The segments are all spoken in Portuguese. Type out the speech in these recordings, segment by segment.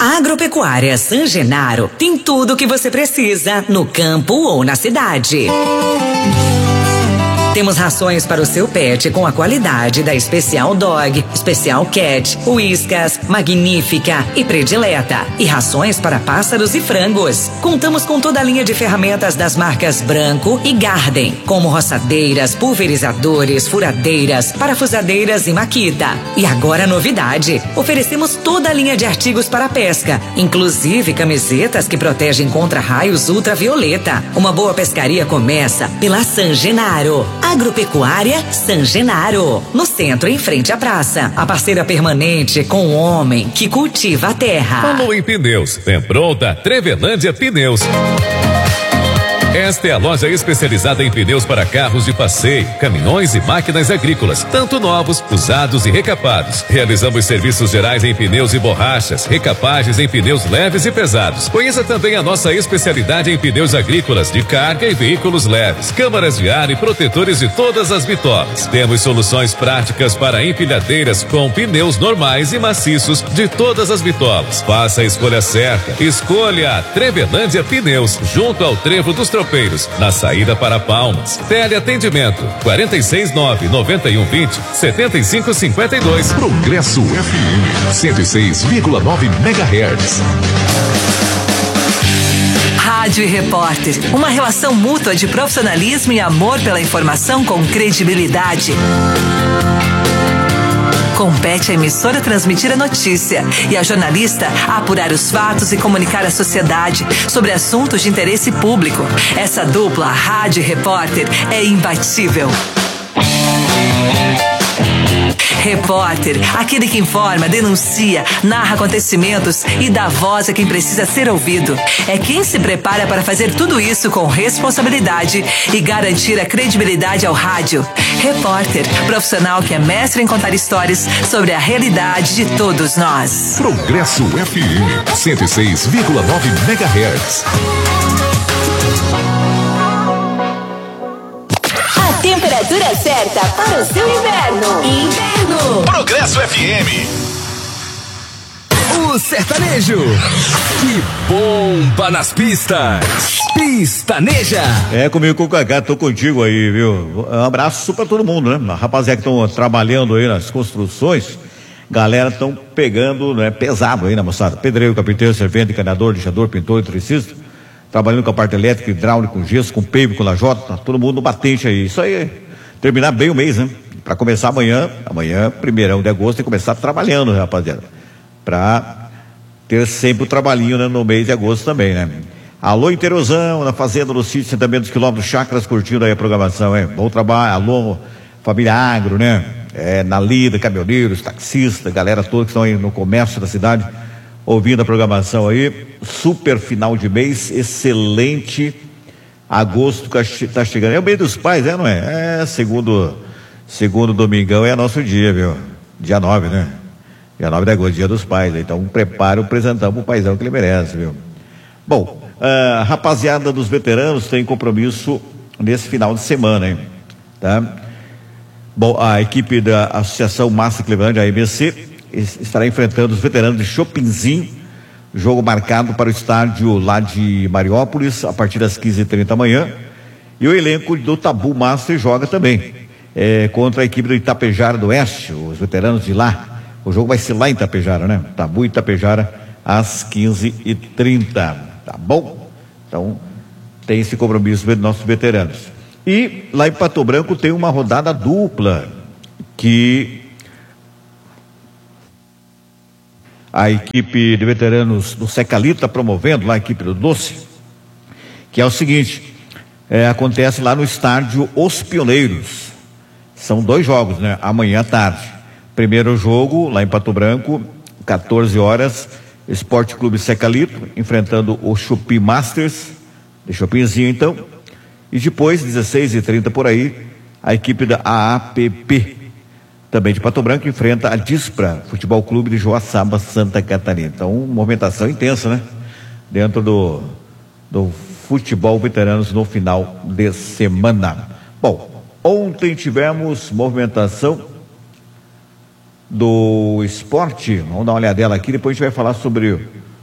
A Agropecuária San Genaro tem tudo o que você precisa no campo ou na cidade. Temos rações para o seu pet com a qualidade da Especial Dog, Especial Cat, Whiskas, Magnífica e Predileta. E rações para pássaros e frangos. Contamos com toda a linha de ferramentas das marcas Branco e Garden, como roçadeiras, pulverizadores, furadeiras, parafusadeiras e Makita. E agora a novidade, oferecemos toda a linha de artigos para pesca, inclusive camisetas que protegem contra raios ultravioleta. Uma boa pescaria começa pela San Genaro. Agropecuária San Genaro, no centro, em frente à praça. A parceira permanente com o homem que cultiva a terra. Falou em pneus, vem pronta Trevelândia Pneus. Esta é a loja especializada em pneus para carros de passeio, caminhões e máquinas agrícolas, tanto novos, usados e recapados. Realizamos serviços gerais em pneus e borrachas, recapagens em pneus leves e pesados. Conheça também a nossa especialidade em pneus agrícolas de carga e veículos leves, câmaras de ar e protetores de todas as bitolas. Temos soluções práticas para empilhadeiras com pneus normais e maciços de todas as bitolas. Faça a escolha certa. Escolha a Trevelândia Pneus, junto ao Trevo dos Tropeiros, na saída para Palmas. Teleatendimento 469-9120-7552. Progresso FM 106,9 MHz. Rádio e Repórter, uma relação mútua de profissionalismo e amor pela informação com credibilidade. Compete à emissora transmitir a notícia e a jornalista a apurar os fatos e comunicar à sociedade sobre assuntos de interesse público. Essa dupla, Rádio e Repórter, é imbatível. Repórter, aquele que informa, denuncia, narra acontecimentos e dá voz a quem precisa ser ouvido. É quem se prepara para fazer tudo isso com responsabilidade e garantir a credibilidade ao rádio. Repórter, profissional que é mestre em contar histórias sobre a realidade de todos nós. Progresso FM 106,9 MHz. Temperatura certa para o seu inverno. Progresso FM. O sertanejo que bomba nas pistas. Pistaneja. É comigo com o Cacá, tô contigo aí, viu? Um abraço pra todo mundo, né? A rapaziada que estão trabalhando aí nas construções, galera estão pegando, né, pesado aí, né, moçada? Pedreiro, carpinteiro, servente, encanador, lixador, pintor, eletricista, trabalhando com a parte elétrica, hidráulica, com gesso, com pave, com lajota, tá todo mundo no batente aí. Isso aí, terminar bem o mês, né? Pra começar amanhã, 1º de agosto, tem que começar trabalhando, né, rapaziada? Pra ter sempre o trabalhinho, né, no mês de agosto também, né? Alô, Interosão, na Fazenda, no sítio, também dos quilômetros, Chácaras, curtindo aí a programação, hein? Bom trabalho, alô, família Agro, né? Na lida, caminhoneiros, taxistas, galera toda que estão aí no comércio da cidade, ouvindo a programação aí. Super final de mês, excelente. Agosto tá chegando. É o mês dos pais, não é? Segundo domingão é nosso dia, viu? Dia 9, né? Dia 9 de agosto, dia dos pais. Então prepara o presentão pro paizão que ele merece, viu? Bom, a rapaziada dos veteranos tem compromisso nesse final de semana, hein? Tá? Bom, a equipe da Associação Massa Cleveland, a AMC, estará enfrentando os veteranos de Chopinzinho, jogo marcado para o estádio lá de Mariópolis, a partir das 15h30 da manhã. E o elenco do Tabu Master joga também, contra a equipe do Itapejara do Oeste, os veteranos de lá. O jogo vai ser lá em Itapejara, né? Tabu e Itapejara, às 15h30. Tá bom? Então, tem esse compromisso dos nossos veteranos. E lá em Pato Branco tem uma rodada dupla que a equipe de veteranos do Secalito está promovendo, lá a equipe do Doce, que é o seguinte, acontece lá no estádio Os Pioneiros. São 2 jogos, né? Amanhã à tarde. Primeiro jogo, lá em Pato Branco, 14 horas, Esporte Clube Secalito, enfrentando o Chopin Masters, de Chopinzinho então. E depois, 16h30 por aí, a equipe da AAPP, também de Pato Branco, enfrenta a Dispra, Futebol Clube de Joaçaba, Santa Catarina. Então, movimentação intensa, né? Dentro do futebol veteranos no final de semana. Bom, ontem tivemos movimentação do esporte. Vamos dar uma olhadela aqui, depois a gente vai falar sobre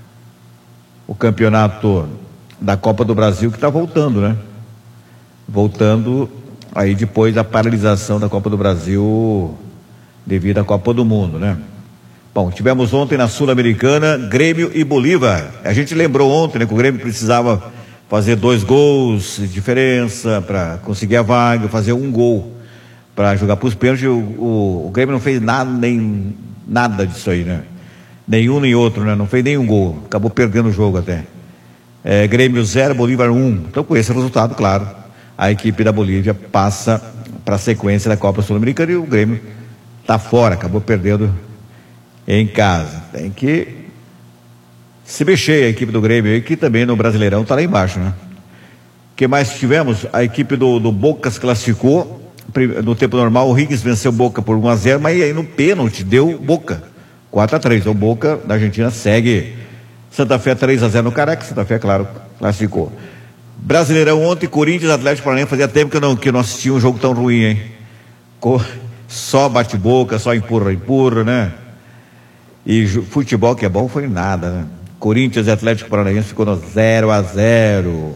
o campeonato da Copa do Brasil, que está voltando, né? Voltando aí depois da paralisação da Copa do Brasil devido à Copa do Mundo, né? Bom, tivemos ontem na Sul-Americana Grêmio e Bolívar. A gente lembrou ontem, né, que o Grêmio precisava fazer 2 gols de diferença para conseguir a vaga, fazer 1 gol para jogar para os pênaltis. O Grêmio não fez nada disso aí, né? Nenhum nem outro, né? Não fez nenhum gol, acabou perdendo o jogo até. Grêmio 0, Bolívar 1. Então, com esse resultado, claro, a equipe da Bolívia passa para a sequência da Copa Sul-Americana e o Grêmio está fora, acabou perdendo em casa. Tem que se mexer a equipe do Grêmio aí, que também no Brasileirão está lá embaixo, né? O que mais tivemos? A equipe do Boca se classificou. No tempo normal, o Higgins venceu o Boca por 1-0, mas aí no pênalti deu Boca 4-3. O Boca da Argentina segue. Santa Fé 3-0 no Caraca. Santa Fé, claro, classificou. Brasileirão ontem, Corinthians, Atlético Paranaense. Fazia tempo que eu não assistia um jogo tão ruim, hein? Só bate-boca, só empurra, né? E futebol que é bom foi nada, né? Corinthians e Atlético Paranaense ficou no 0-0.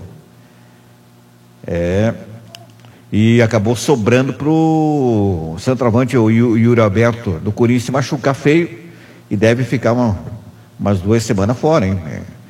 E acabou sobrando pro centroavante, o Yuri Alberto do Corinthians, se machucar feio e deve ficar umas 2 semanas fora, hein?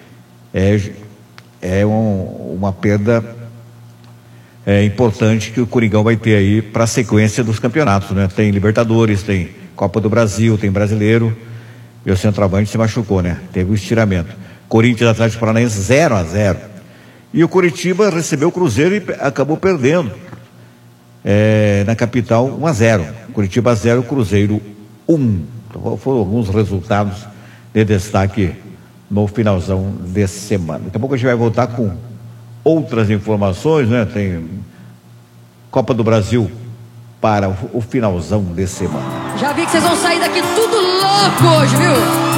Uma perda importante que o Coringão vai ter aí para a sequência dos campeonatos, né? Tem Libertadores, tem Copa do Brasil, tem Brasileiro, e o centroavante se machucou, né? Teve um estiramento. Corinthians e Atlético Paranaense 0-0. E o Curitiba recebeu o Cruzeiro e acabou perdendo na capital 1-0. Curitiba 0, Cruzeiro 1. Então, foram alguns resultados de destaque no finalzão de semana. Daqui a pouco a gente vai voltar com outras informações, né? Tem Copa do Brasil para o finalzão de semana. Já vi que vocês vão sair daqui tudo louco hoje, viu?